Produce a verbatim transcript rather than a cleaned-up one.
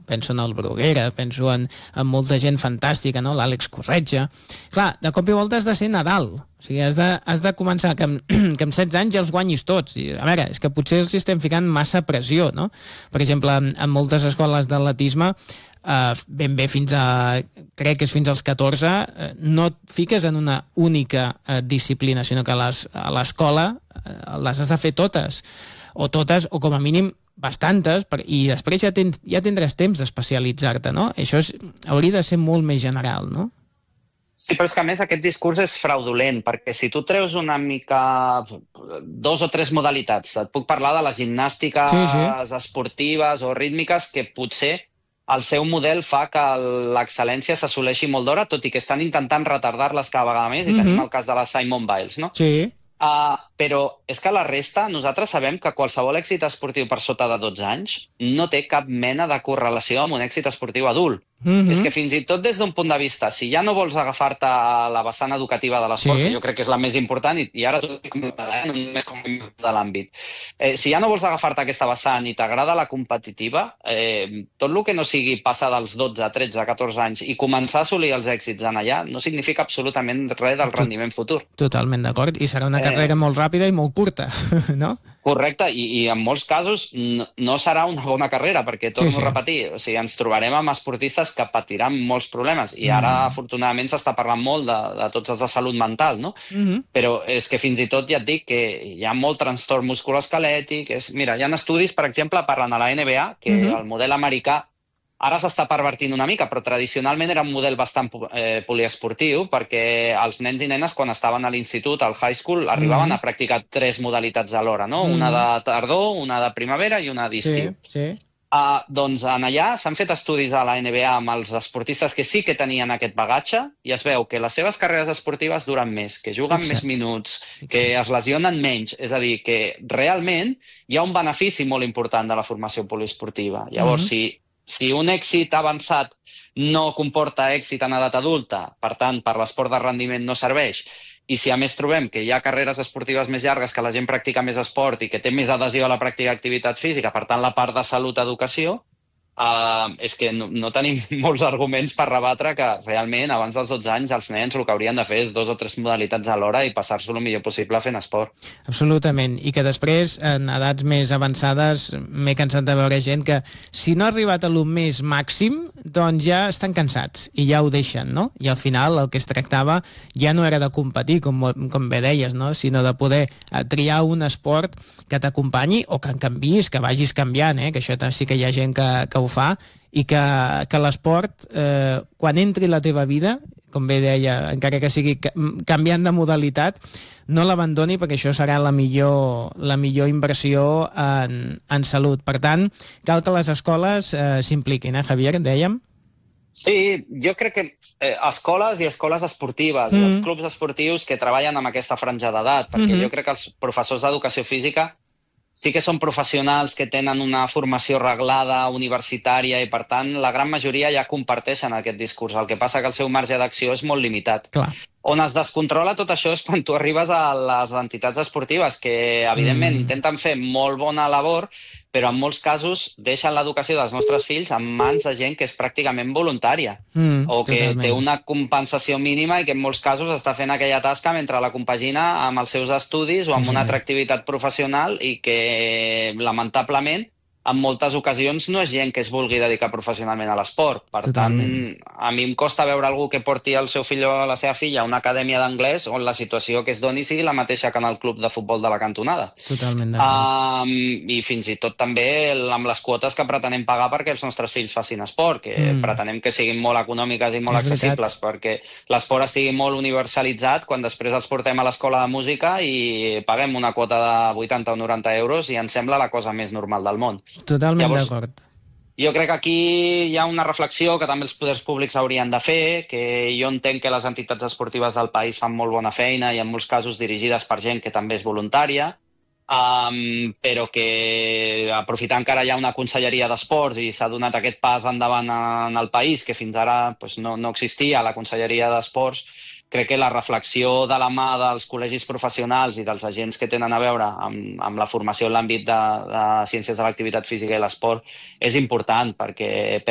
Penso en el Bruguera, penso en, en molta gent fantàstica, no? L'Àlex Corretja. Clar, de cop i volta has de ser Nadal. O sigui, has de, has de començar que amb, que amb setze anys ja els guanyis tots. I, a veure, és que potser els estem ficant massa pressió, no? Per exemple, en, en moltes escoles d'atletisme, Uh, ben bé fins a, crec que és fins als catorze, uh, no et fiques en una única uh, disciplina, sinó que a les, a l'escola uh, les has de fer totes, o totes, o com a mínim bastantes, per, i després ja, tens, ja tindràs temps d'especialitzar-te, no? Això és, hauria de ser molt més general, no? Sí, però és que a més aquest discurs és fraudulent, perquè si tu treus una mica dos o tres modalitats, et puc parlar de les gimnàstiques sí, sí. esportives o rítmiques que potser el seu model fa que l'excel·lència s'assoleixi molt d'hora, tot i que estan intentant retardar-les cada vegada més, i mm-hmm. tenim el cas de la Simone Biles, no? Sí. Uh, però és que la resta, nosaltres sabem que qualsevol èxit esportiu per sota de dotze anys no té cap mena de correlació amb un èxit esportiu adult. Mm-hmm. És que fins i tot des d'un punt de vista, si ja no vols agafar-te a la vessant educativa de l'esport, sí. que jo crec que és la més important, i, i ara t'ho dic eh, només com de l'àmbit, eh, si ja no vols agafar-te a aquesta vessant i t'agrada la competitiva, eh, tot el que no sigui passar dels dotze, tretze, catorze anys i començar a assolir els èxits en allà no significa absolutament res del rendiment futur. Totalment d'acord, i serà una carrera eh... molt ràpida i molt curta, no? Correcte, i, i en molts casos no, no serà una bona carrera, perquè torno sí, sí. a repetir, o sigui, ens trobarem amb esportistes que patiran molts problemes, i ara, mm. afortunadament, s'està parlant molt de, de tots els de salut mental, no? Mm-hmm. Però és que fins i tot ja et dic que hi ha molt trastorn musculoesquelètic. És... Mira, hi ha estudis, per exemple, parlant a la N B A, que mm-hmm. el model americà ara s'està pervertint una mica, però tradicionalment era un model bastant eh, poliesportiu, perquè els nens i nenes, quan estaven a l'institut, al high school, arribaven mm-hmm. a practicar tres modalitats alhora, no? Mm-hmm. Una de tardor, una de primavera i una d'estiu. Sí, sí. Uh, doncs en allà s'han fet estudis a la N B A amb els esportistes que sí que tenien aquest bagatge, i es veu que les seves carreres esportives duren més, que juguen Exacte. més minuts, que es lesionen menys. És a dir, que realment hi ha un benefici molt important de la formació poliesportiva. Llavors, mm-hmm. si Si un èxit avançat no comporta èxit en edat adulta, per tant, per l'esport de rendiment no serveix, i si a més trobem que hi ha carreres esportives més llargues, que la gent practica més esport i que té més adhesió a la pràctica d'activitat física, per tant, la part de salut-educació, Uh, és que no, no tenim molts arguments per rebatre que realment abans dels dotze anys els nens el que haurien de fer és dos o tres modalitats alhora i passar-s'ho el millor possible fent esport. Absolutament, i que després en edats més avançades m'he cansat de veure gent que si no ha arribat a lo més màxim doncs ja estan cansats i ja ho deixen, no? I al final el que es tractava ja no era de competir, com, com bé deies, no? Sinó de poder triar un esport que t'acompanyi o que en canvis, que vagis canviant, eh? Que això sí que hi ha gent que, que ho fa, i que, que l'esport, eh, quan entri a la teva vida, com bé deia, encara que sigui canviant de modalitat, no l'abandoni, perquè això serà la millor, la millor inversió en, en salut. Per tant, cal que les escoles eh, s'impliquin, eh, Javier, dèiem? Sí, jo crec que eh, escoles i escoles esportives, mm. i els clubs esportius que treballen amb aquesta franja d'edat, perquè mm-hmm. jo crec que els professors d'educació física sí que són professionals que tenen una formació reglada, universitària, i per tant la gran majoria ja comparteixen aquest discurs. El que passa que el seu marge d'acció és molt limitat. Clar. On es descontrola tot això és quan tu arribes a les entitats esportives, que evidentment mm. intenten fer molt bona labor, però en molts casos deixen l'educació dels nostres fills en mans de gent que és pràcticament voluntària, mm, o que totalment. té una compensació mínima i que en molts casos està fent aquella tasca mentre la compagina amb els seus estudis o amb sí, una altra activitat professional, i que lamentablement en moltes ocasions no és gent que es vulgui dedicar professionalment a l'esport. Per Totalment. tant, a mi em costa veure algú que porti el seu fill o la seva filla a una acadèmia d'anglès on la situació que es doni sigui la mateixa que en el club de futbol de la cantonada. Totalment d'acord. Um, I fins i tot també amb les quotes que pretenem pagar perquè els nostres fills facin esport, que mm. pretenem que siguin molt econòmiques i molt és accessibles, veritat. perquè l'esport estigui molt universalitzat quan després els portem a l'escola de música i paguem una quota de vuitanta o noranta euros i ens sembla la cosa més normal del món. Totalment d'acord. Jo crec que aquí hi ha una reflexió que també els poders públics haurien de fer, que jo entenc que les entitats esportives del país fan molt bona feina i en molts casos dirigides per gent que també és voluntària, um, però que aprofitant que ara hi ha una conselleria d'esports i s'ha donat aquest pas endavant en el país, que fins ara pues, no, no existia la conselleria d'esports, crec que la reflexió de la mà dels col·legis professionals i dels agents que tenen a veure amb, amb la formació en l'àmbit de, de ciències de l'activitat física i l'esport és important, perquè